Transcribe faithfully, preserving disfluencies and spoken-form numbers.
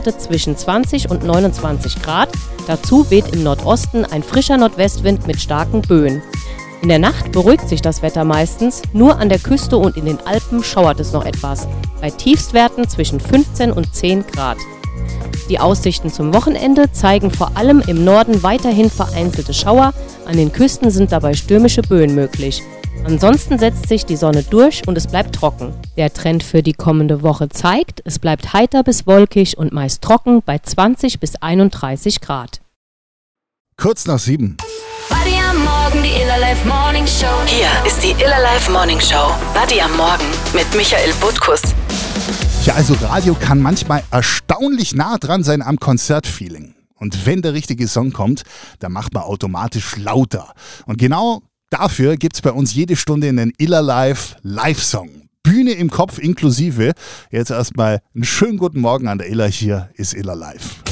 Tiefstwerte zwischen zwanzig und neunundzwanzig Grad. Dazu weht im Nordosten ein frischer Nordwestwind mit starken Böen. In der Nacht beruhigt sich das Wetter meistens, nur an der Küste und in den Alpen schauert es noch etwas, bei Tiefstwerten zwischen fünfzehn und zehn Grad. Die Aussichten zum Wochenende zeigen vor allem im Norden weiterhin vereinzelte Schauer, an den Küsten sind dabei stürmische Böen möglich. Ansonsten setzt sich die Sonne durch und es bleibt trocken. Der Trend für die kommende Woche zeigt, es bleibt heiter bis wolkig und meist trocken bei zwanzig bis einunddreißig Grad. Kurz nach sieben. Buddy am Morgen, die Iller Life Morning Show. Hier ist die Iller Life Morning Show. Buddy am Morgen mit Michael Butkus. Ja, also Radio kann manchmal erstaunlich nah dran sein am Konzertfeeling. Und wenn der richtige Song kommt, dann macht man automatisch lauter. Und genau dafür gibt's bei uns jede Stunde einen Iller Life Live-Song. Bühne im Kopf inklusive. Jetzt erstmal einen schönen guten Morgen an der Iller. Hier ist Iller Life.